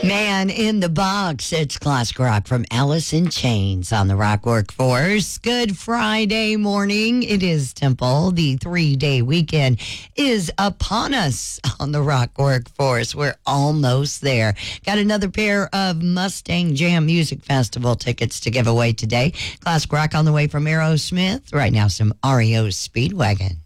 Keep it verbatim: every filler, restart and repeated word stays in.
Man in the Box. It's classic rock from Alice in Chains on the Rock Workforce. Good Friday morning. It is Temple. The three-day weekend is upon us on the Rock Workforce. We're almost there. Got another pair of Mustang Jam Music Festival tickets to give away today. Classic rock on the way from Aerosmith. Right now, some R E O Speedwagon.